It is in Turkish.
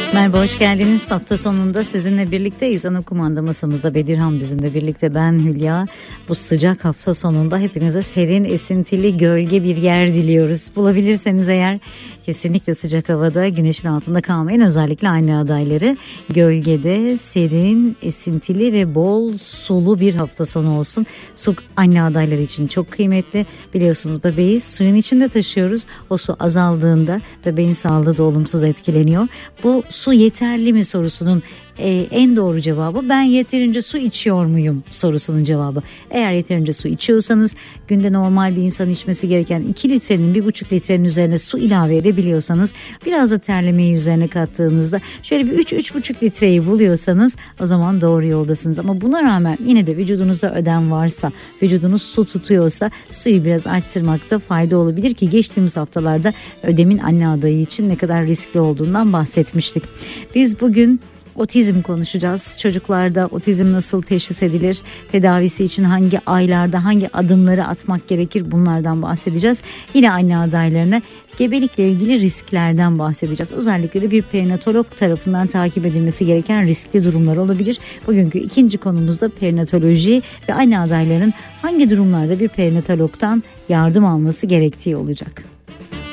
Merhaba, hoş geldiniz. Hafta sonunda sizinle birlikteyiz. Ana kumanda masamızda Bedirhan bizimle birlikte, ben Hülya. Bu sıcak hafta sonunda hepinize serin, esintili, gölge bir yer diliyoruz. Bulabilirseniz eğer kesinlikle sıcak havada, güneşin altında kalmayın. Özellikle anne adayları gölgede, serin, esintili ve bol sulu bir hafta sonu olsun. Su anne adayları için çok kıymetli. Biliyorsunuz, bebeği suyun içinde taşıyoruz. O su azaldığında bebeğin sağlığı da olumsuz etkileniyor. Bu su yeterli mi sorusunun en doğru cevabı, ben yeterince su içiyor muyum sorusunun cevabı. Eğer yeterince su içiyorsanız, günde normal bir insan içmesi gereken 2 litrenin 1,5 litrenin üzerine su ilave edebiliyorsanız, biraz da terlemeyi üzerine kattığınızda şöyle bir 3-3,5 litreyi buluyorsanız, o zaman doğru yoldasınız. Ama buna rağmen yine de vücudunuzda ödem varsa, vücudunuz su tutuyorsa, suyu biraz arttırmakta fayda olabilir ki geçtiğimiz haftalarda ödemin anne adayı için ne kadar riskli olduğundan bahsetmiştik. Biz bugün otizm konuşacağız. Çocuklarda otizm nasıl teşhis edilir? Tedavisi için hangi aylarda hangi adımları atmak gerekir? Bunlardan bahsedeceğiz. Yine anne adaylarına gebelikle ilgili risklerden bahsedeceğiz. Özellikle de bir perinatolog tarafından takip edilmesi gereken riskli durumlar olabilir. Bugünkü ikinci konumuz da perinatoloji ve anne adaylarının hangi durumlarda bir perinatologdan yardım alması gerektiği olacak.